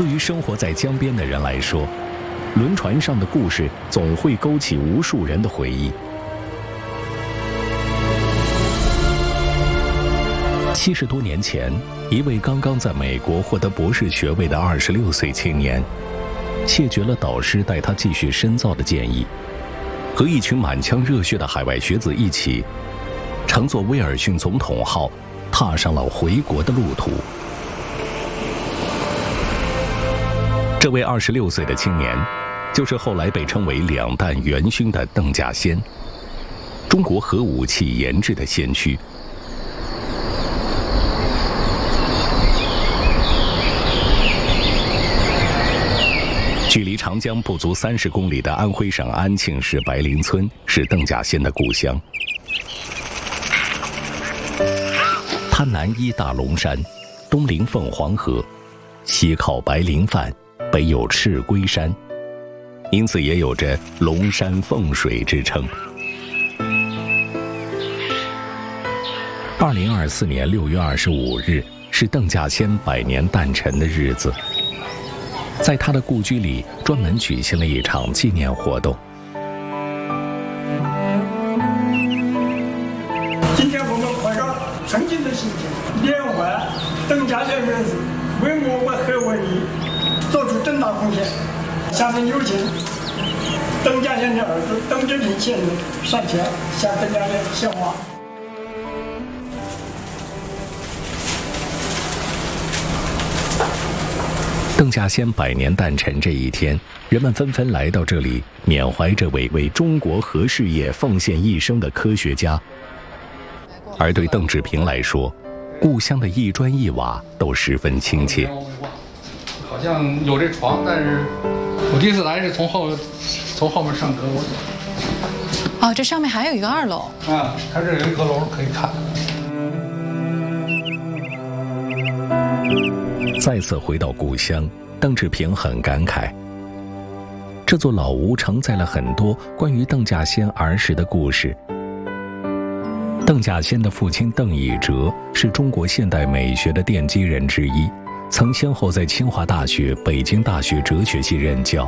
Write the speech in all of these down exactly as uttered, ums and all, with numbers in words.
对于生活在江边的人来说，轮船上的故事总会勾起无数人的回忆。七十多年前，一位刚刚在美国获得博士学位的二十六岁青年，谢绝了导师带他继续深造的建议，和一群满腔热血的海外学子一起，乘坐威尔逊总统号，踏上了回国的路途。这位二十六岁的青年，就是后来被称为两弹元勋的邓稼先，中国核武器研制的先驱。距离长江不足三十公里的安徽省安庆市白林村是邓稼先的故乡。它南依大龙山，东临凤凰河，西靠白林泛，北有赤龟山，因此也有着龙山凤水之称。二零二四年六月二十五日是邓稼先百年诞辰的日子，在他的故居里专门举行了一场纪念活动。 今天我们怀着纯净的心情，缅怀邓稼先人士为我国核文明做出重大贡献。下面有请邓稼先的儿子邓志平先生上前向邓稼先献花。 邓稼先百年诞辰这一天，人们纷纷来到这里，缅怀这位为中国核事业奉献一生的科学家。而对邓志平来说，故乡的一砖一瓦都十分亲切。 好像有这床，但是我第一次来是从后从后面上阁楼。 哦，这上面还有一个二楼。 啊，它这有一阁楼可以看。 再次回到故乡，邓志平很感慨。这座老屋承载了很多关于邓稼先儿时的故事。邓稼先的父亲邓以哲是中国现代美学的奠基人之一，曾先后在清华大学、北京大学哲学系任教。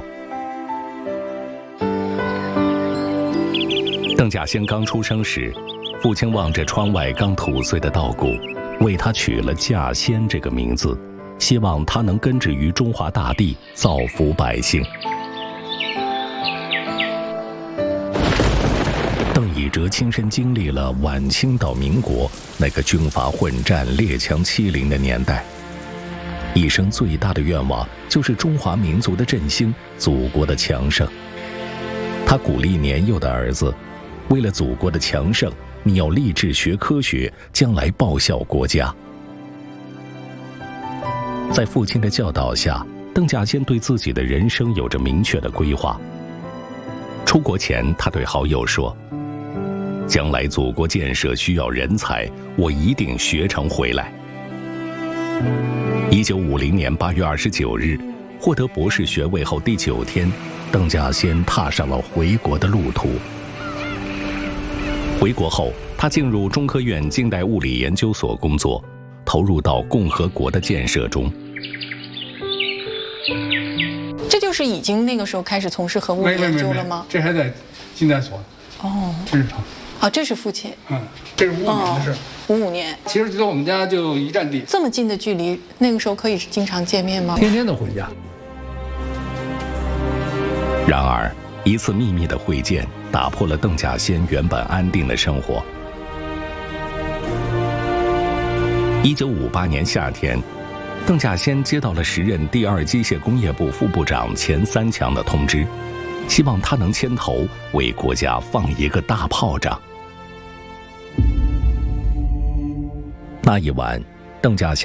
邓稼先刚出生时，父亲望着窗外刚吐穗的稻谷，为他取了稼先这个名字，希望他能根植于中华大地，造福百姓。邓以哲亲身经历了晚清到民国那个军阀混战、列强欺凌的年代，一生最大的愿望就是中华民族的振兴，祖国的强盛。他鼓励年幼的儿子，为了祖国的强盛，你要立志学科学，将来报效国家。在父亲的教导下，邓稼先对自己的人生有着明确的规划。出国前，他对好友说：“将来祖国建设需要人才，我一定学成回来。”一九五零年八月二十九日，获得博士学位后第九天，邓稼先踏上了回国的路途。回国后，他进入中科院近代物理研究所工作，投入到共和国的建设中。 这就是已经那个时候开始从事核物理研究了吗？ 这还在近代所。 哦， 这是他。 哦，这是父亲。 嗯，这是五五年的事。 五五年。 其实就在我们家就一站地。 这么近的距离，那个时候可以经常见面吗？ 天天都回家。 然而，一次秘密的会见打破了邓稼先原本安定的生活。一九五八年夏天，邓稼先接到了时任第二机械工业部副部长钱三强的通知，希望他能牵头为国家放一个大炮仗。那一晚，邓稼先